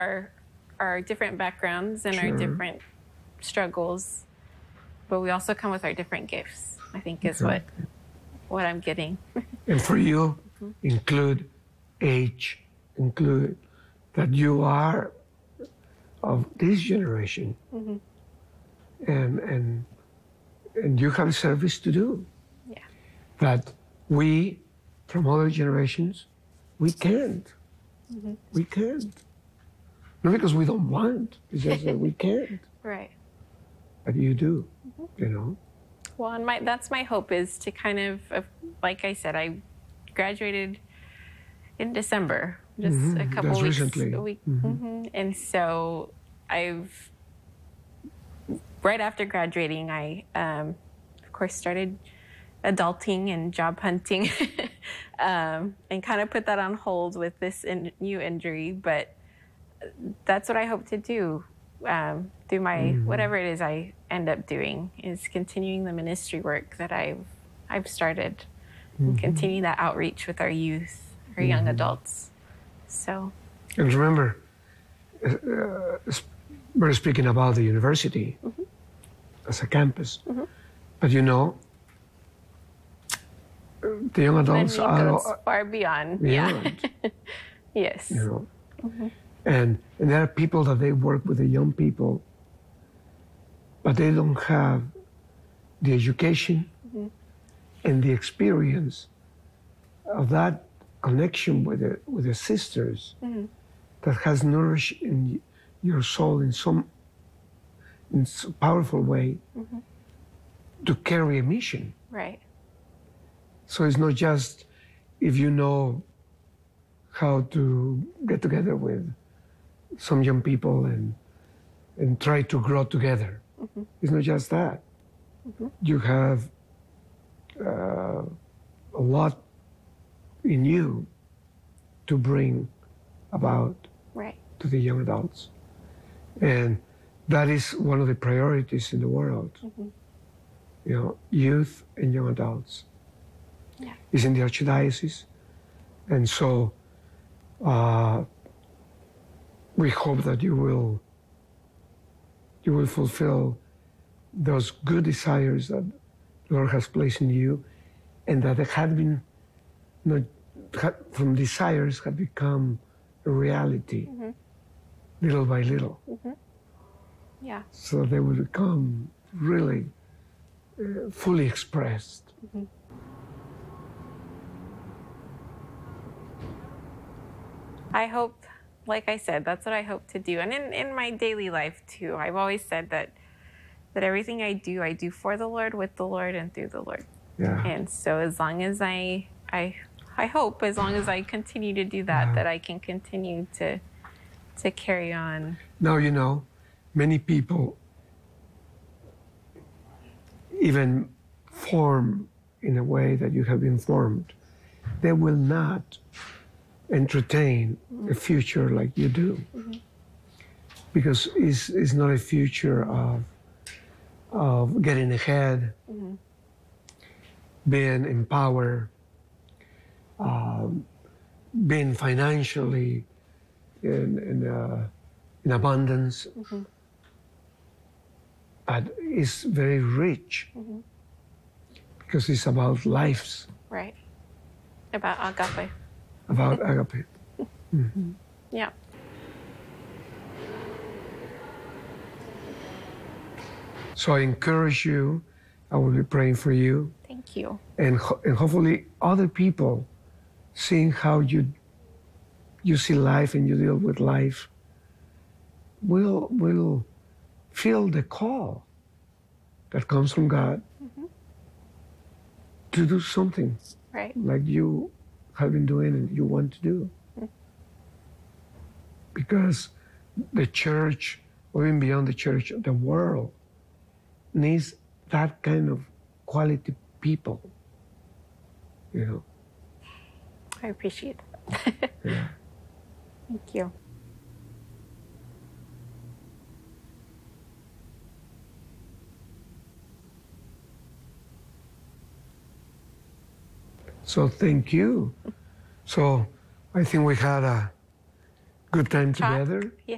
our different backgrounds and our different struggles, but we also come with our different gifts, I think is what I'm getting. And for you, include age, include that you are of this generation, and you have service to do. Yeah. That we, from other generations, we can't. We can't. Not because we don't want, it's just that we can't. Right. But you do, you know. Well, and that's my hope, is to kind of, like I said, I graduated in December, just a couple Just weeks. recently. A week. And so right after graduating, I, of course, started adulting and job hunting and kind of put that on hold with this new injury. But that's what I hope to do through my, whatever it is I end up doing, is continuing the ministry work that I've started and continuing that outreach with our youth, our young adults. So. And remember, we're speaking about the university as a campus, but you know, the young adults are far beyond. beyond. Yeah. Yes. You know, and there are people that they work with the young people, but they don't have the education and the experience of that connection with the sisters that has nourished in your soul in some powerful way to carry a mission. Right. So it's not just if you know how to get together with some young people and try to grow together. It's not just that. You have a lot in you to bring about to the young adults. And that is one of the priorities in the world. You know, youth and young adults. Yeah. Is in the Archdiocese. And so we hope that you will fulfill those good desires that the Lord has placed in you, and that had been from desires have become a reality, little by little. Yeah. So they will become really fully expressed. I hope, like I said, that's what I hope to do. And in my daily life too, I've always said that everything I do for the Lord, with the Lord, and through the Lord. Yeah. And so as long as I hope, as long as I continue to do that, that I can continue to carry on. Now, you know, many people even form in a way that you have been formed. They will not entertain a future like you do, because it's not a future of getting ahead, being in power, being financially in abundance, but it's very rich because it's about lives. Right. About agape. About agape. Yeah. So I encourage you. I will be praying for you. Thank you. And hopefully other people, seeing how you see life and you deal with life, will feel the call that comes from God to do something like you have been doing and you want to do. Because the church, or even beyond the church, the world needs that kind of quality people, you know. I appreciate that. Yeah. Thank you. So thank you. So I think we had a good time together. Yeah.